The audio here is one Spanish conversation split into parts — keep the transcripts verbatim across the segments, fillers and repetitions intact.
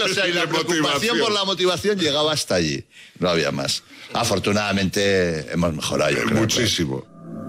sea, y la preocupación por la motivación llegaba hasta allí. No había más. Afortunadamente hemos mejorado, yo creo. Muchísimo.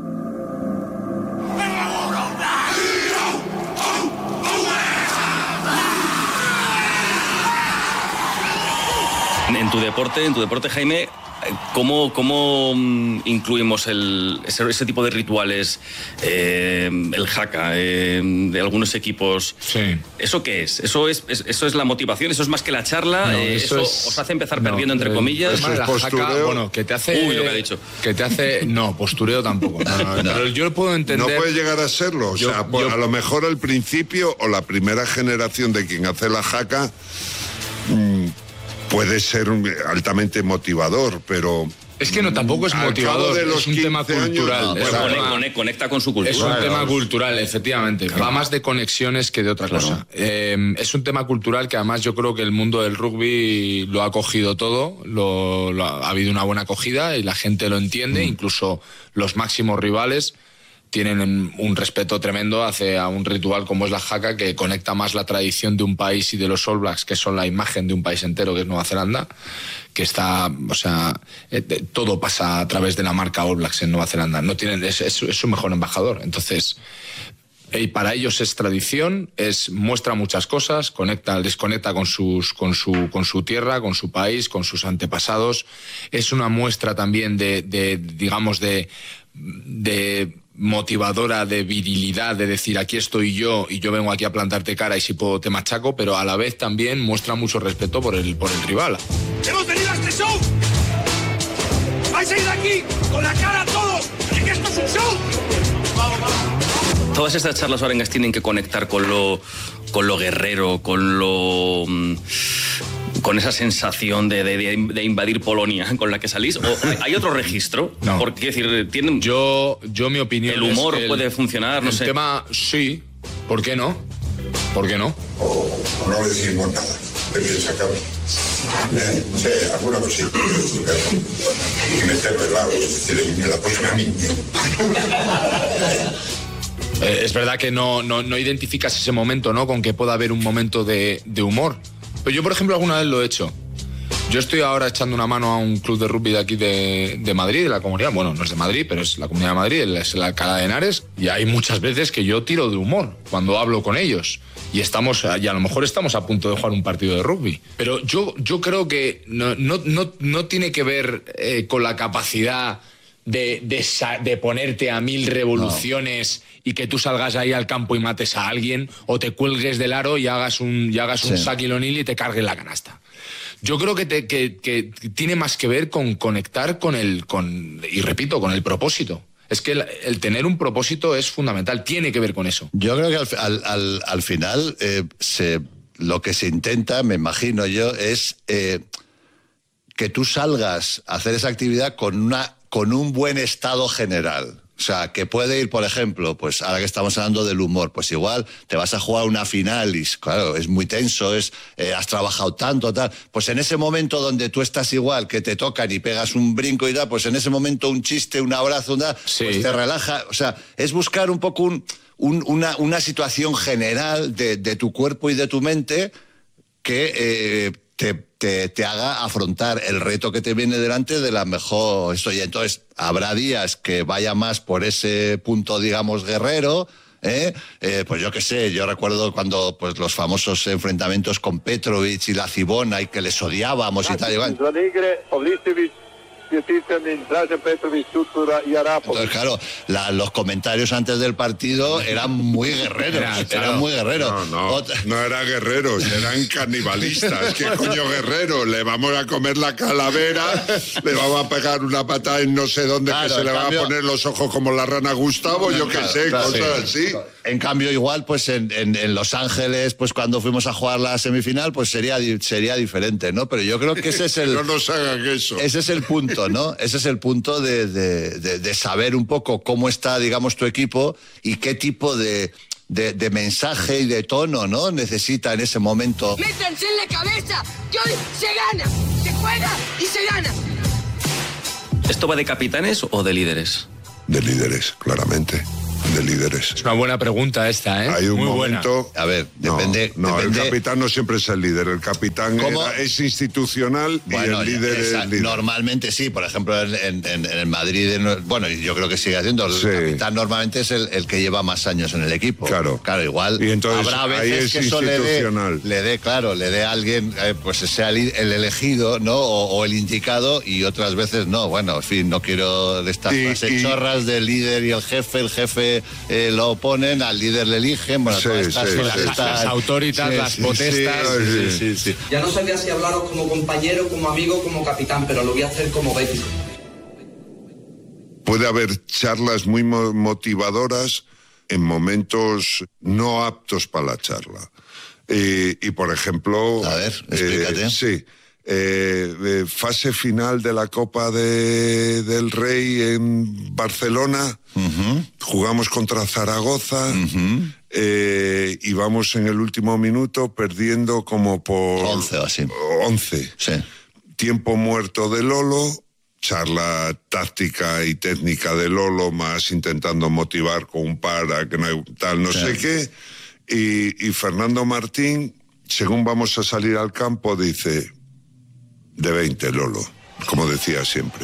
En tu deporte, en tu deporte, Jaime, ¿cómo, cómo incluimos el, ese, ese tipo de rituales, eh, el haka, eh, de algunos equipos? Sí. ¿Eso qué es? ¿Eso es, es, eso es la motivación? ¿Eso es más que la charla? No, eh, eso ¿Eso es, os hace empezar no, perdiendo, entre el, comillas? Eso es la postureo. jaca, bueno, que te hace... Uy, lo que ha dicho. Que te hace... No, postureo tampoco. No, no, no. Pero yo lo puedo entender... No puede llegar a serlo. O Yo- sea, pues, yo- a lo mejor al principio o la primera generación de quien hace la jaca mmm, puede ser altamente motivador, pero... Es que no, tampoco es Al motivador, cabo de los es un tema quince años, cultural. no, es, Bueno, un claro. conecta, tema, conecta- conecta con su cultura. es un Claro. tema cultural, efectivamente. Va más de conexiones que de otra Claro. cosa. Eh, es un tema cultural que además yo creo que el mundo del rugby lo ha acogido todo, lo, lo ha, ha habido una buena acogida y la gente lo entiende, incluso los máximos rivales tienen un respeto tremendo hacia un ritual como es la jaca, que conecta más la tradición de un país y de los All Blacks, que son la imagen de un país entero, que es Nueva Zelanda, que está, o sea, eh, eh, todo pasa a través de la marca All Blacks en Nueva Zelanda. No tienen, es, es, es su mejor embajador. Entonces, y para ellos es tradición, es muestra muchas cosas, conecta, les conecta con sus, con su, con su tierra, con su país, con sus antepasados. Es una muestra también de, de digamos, de, de motivadora, de virilidad, de decir aquí estoy yo y yo vengo aquí a plantarte cara y si puedo te machaco, pero a la vez también muestra mucho respeto por el, por el rival. ¡Hemos venido a este show! ¡Vais a ir de aquí con la cara a todos! ¡De que esto es un show! ¡Vamos, vamos! Todas estas charlas arengas tienen que conectar con lo, con lo guerrero, con lo... mm, con esa sensación de, de, de invadir Polonia con la que salís. ¿O hay, hay otro registro? No. Porque, es decir, tienen... Yo, yo mi opinión El humor es que puede funcionar, no el sé. tema, sí, ¿por qué no? ¿Por qué no? O, o no le decimos nada, de bien sacado. Eh, no sé, alguna cosita. Y meterlo al lado, decirle, me la ponen a mí. Eh, es verdad que no, no, no identificas ese momento, ¿no? Con que pueda haber un momento de, de humor. Pero yo, por ejemplo, alguna vez lo he hecho. Yo estoy ahora echando una mano a un club de rugby de aquí de, de Madrid, de la comunidad. Bueno, no es de Madrid, pero es la Comunidad de Madrid, es la Alcalá de Henares. Y hay muchas veces que yo tiro de humor cuando hablo con ellos. Y estamos, y a lo mejor estamos a punto de jugar un partido de rugby. Pero yo, yo creo que no, no, no, no tiene que ver eh, con la capacidad de, de, sa- de ponerte a mil revoluciones no. y que tú salgas ahí al campo y mates a alguien, o te cuelgues del aro y hagas un, y hagas un Sí. Shaquille O'Neal y te cargues la canasta. Yo creo que, te, que, que tiene más que ver con conectar con el, con, y repito, con el propósito. Es que el, el tener un propósito es fundamental, tiene que ver con eso. Yo creo que al, al, al, al final eh, se, lo que se intenta, me imagino yo, es eh, que tú salgas a hacer esa actividad con, una, con un buen estado general. O sea, que puede ir, por ejemplo, pues ahora que estamos hablando del humor, pues igual te vas a jugar una final y, claro, es muy tenso, es eh, has trabajado tanto, tal. Pues en ese momento donde tú estás igual, que te tocan y pegas un brinco y tal, pues en ese momento un chiste, un abrazo, una, Sí. pues te relaja. O sea, es buscar un poco un, un, una, una situación general de, de tu cuerpo y de tu mente que eh, te, te, te haga afrontar el reto que te viene delante de la mejor... Esto, y entonces habrá días que vaya más por ese punto, digamos, guerrero, ¿eh? Eh, pues yo qué sé, yo recuerdo cuando pues los famosos enfrentamientos con Petrovic y la Cibona y que les odiábamos y tal. Igual. Entonces, claro, la, los comentarios antes del partido eran muy guerreros, Era, claro. eran muy guerreros. No, no, Otra- no eran guerreros, eran canibalistas. ¿Qué coño guerrero? Le vamos a comer la calavera, le vamos a pegar una patada en no sé dónde, Claro, que se en le van cambio- a poner los ojos como la rana Gustavo, yo qué Claro, sé, claro, cosas sí. así. En cambio, igual, pues en, en, en Los Ángeles, pues cuando fuimos a jugar la semifinal, pues sería, di- sería diferente, ¿no? Pero yo creo que ese es el... No nos hagan eso. Ese es el punto, ¿no? Ese es el punto de, de, de, de saber un poco cómo está, digamos, tu equipo y qué tipo de, de, de mensaje y de tono, ¿no? Necesita en ese momento. ¡Métanse en la cabeza! ¡Que hoy se gana! ¡Se juega y se gana! ¿Esto va de capitanes o de líderes? De líderes, claramente. de líderes. Es una buena pregunta esta, ¿eh? Hay un Muy momento... buena. A ver, depende... No, no depende... el capitán no siempre es el líder. El capitán era, es institucional bueno, y el líder esa, es líder. Normalmente sí, por ejemplo, en, en, en el Madrid, en, bueno, yo creo que sigue haciendo, el sí. capitán normalmente es el, el que lleva más años en el equipo. Claro. Claro, igual y entonces, habrá ahí veces es que eso le dé, institucional. le dé, claro, le dé a alguien, eh, pues sea el, el elegido, ¿no? O, o el indicado, y otras veces no. Bueno, en fin, no quiero de estas y, frases y, chorras del líder y el jefe, el jefe eh, lo ponen, al líder le eligen, bueno, sí, todas estas, sí, las, sí, estas, las autoritas, sí, las sí, potestas. Sí, sí, sí, sí. Ya no sabía si hablaros como compañero, como amigo, como capitán, pero lo voy a hacer como Betis. Puede haber charlas muy motivadoras en momentos no aptos para la charla. Eh, y, por ejemplo... A ver, explícate. Eh, sí. Eh, eh, fase final de la Copa de, del Rey en Barcelona. Uh-huh. Jugamos contra Zaragoza. Uh-huh. Eh, y vamos en el último minuto perdiendo como por... once o así. once. Sí. Tiempo muerto de Lolo, charla táctica y técnica de Lolo, más intentando motivar con un para, que no hay tal, no sí. sé qué. Y, y Fernando Martín, según vamos a salir al campo, dice, de veinte, Lolo, como decía siempre.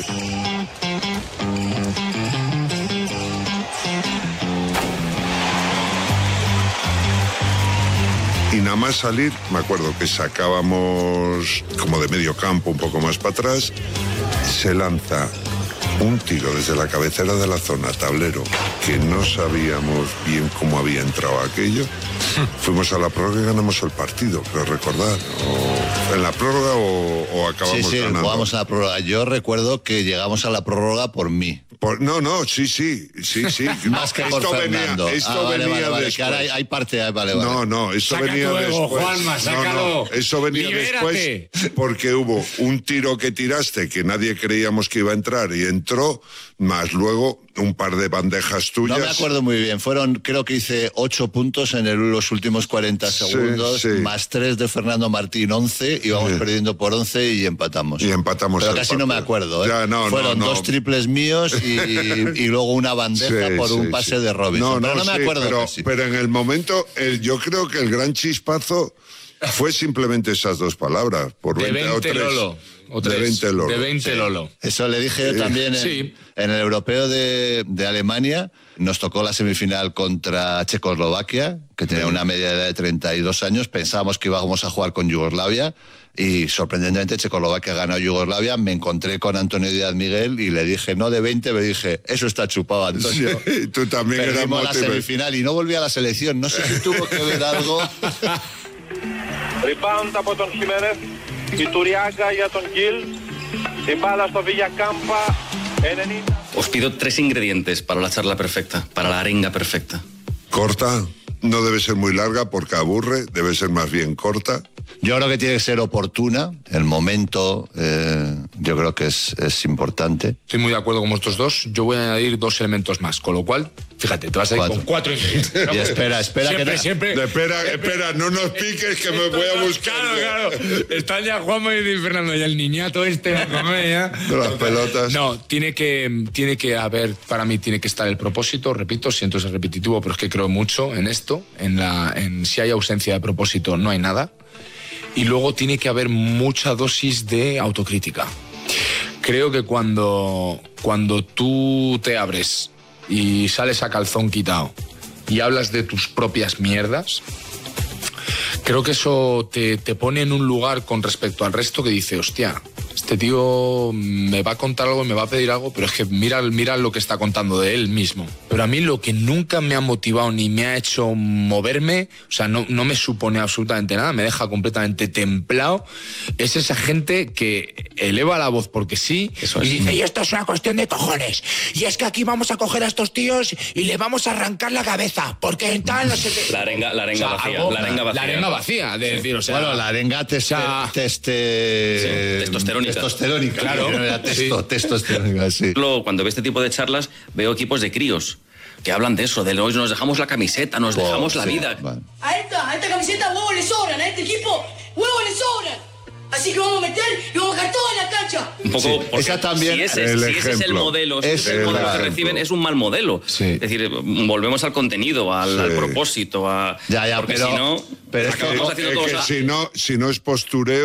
Y nada más salir, me acuerdo que sacábamos como de medio campo, un poco más para atrás, se lanza un tiro desde la cabecera de la zona, tablero, que no sabíamos bien cómo había entrado aquello. Fuimos a la prórroga y ganamos el partido, creo recordar. O en la prórroga o, o acabamos sí, sí, ganando. Jugamos a la prórroga. Yo recuerdo que llegamos a la prórroga por mí. Por, no, no, sí, sí, sí, sí. Más que por esto Fernando. Venía, esto ah, vale, venía vale, vale, después. que ahora hay, hay parte, vale, vale. No, no, eso Saca venía tu ego, después. Juanma, sácalo. No, no, eso venía Libérate. después porque hubo un tiro que tiraste que nadie creíamos que iba a entrar y entró, más luego un par de bandejas tuyas. No me acuerdo muy bien, fueron, creo que hice ocho puntos en el, los últimos cuarenta segundos, sí, sí. más tres de Fernando Martín, once, íbamos sí. perdiendo por once y empatamos. Y empatamos. Pero casi partido. no me acuerdo, ¿eh? Ya, no, fueron no, no. dos triples míos y, y luego una bandeja sí, por un sí, pase sí. de Robinson. No, pero no me sí, acuerdo pero, casi. Pero en el momento, el, yo creo que el gran chispazo fue simplemente esas dos palabras. Por de veinte, veinte o tres. Lolo. O de veinte Lolo. De veinte sí. Lolo. Eso le dije yo sí. también en, sí. en el europeo de, de Alemania. Nos tocó la semifinal contra Checoslovaquia, que tenía sí. una media edad de treinta y dos años. Pensábamos que íbamos a jugar con Yugoslavia y sorprendentemente Checoslovaquia ganó a Yugoslavia. Me encontré con Antonio Díaz Miguel y le dije, no de veinte, me dije, eso está chupado, Antonio. Sí, tú también eras Perdimos la semifinal y no volví a la selección. No sé si tuvo que ver algo. Rebound από τον Χιμερές, η Τουριάγκα για τον Γκίλ, η μπάλα στο Villacampa, ενενήντα. Os pido tres ingredientes para la charla perfecta, para la arenga perfecta. Corta, no debe ser muy larga porque aburre, debe ser más bien corta. Yo creo que tiene que ser oportuna, el momento, eh, yo creo que es, es importante. Estoy muy de acuerdo con vosotros dos. Yo voy a añadir dos elementos más, con lo cual, fíjate, te vas a ir cuatro. con cuatro ingredientes. Y espera, espera siempre, que... Siempre, de espera, siempre. espera, no nos piques que me voy a buscar. Claro, claro. Están ya Juanma y Fernando y el niñato este a comer ya. De las pelotas. No, tiene que, tiene que haber, para mí tiene que estar el propósito, repito, siento ser repetitivo, pero es que creo mucho en esto, en la, en si hay ausencia de propósito no hay nada. Y luego tiene que haber mucha dosis de autocrítica. Creo que cuando, cuando tú te abres y sales a calzón quitado y hablas de tus propias mierdas, creo que eso te, te pone en un lugar con respecto al resto que dice, hostia, este tío me va a contar algo y me va a pedir algo, pero es que mira, mira lo que está contando de él mismo. Pero a mí lo que nunca me ha motivado ni me ha hecho moverme, o sea, no, no me supone absolutamente nada, me deja completamente templado, es esa gente que eleva la voz porque sí Eso y es. dice, y esto es una cuestión de cojones, y es que aquí vamos a coger a estos tíos y le vamos a arrancar la cabeza, porque en tal, no sé qué. La arenga, la arenga O sea, vacía, algo- la arenga vacía. La arenga vacía, de decir, o sea... Bueno, la arenga teste, o sea, teste, sí, testosterónica. testosterónica. Claro. No era testo, testosterónica, sí. Luego, cuando veo este tipo de charlas, veo equipos de críos que hablan de eso, de los nos dejamos la camiseta, nos dejamos la Sí, vida. vale. A esta, a esta camiseta huevos le sobran, a este equipo huevos le sobran. Así Así que vamos a meter y vamos a dejar todo en la cancha. Un poco, Sí, porque esa también, si ese, el si ese es el ejemplo. modelo, si Es ese es el el modelo que ejemplo. reciben, es un mal modelo. Sí. Es decir, volvemos al contenido, al, Sí. al propósito, a, Ya, ya, porque pero- si no, pero es que- acabamos Es haciendo que todos a- si no, si no es postureo.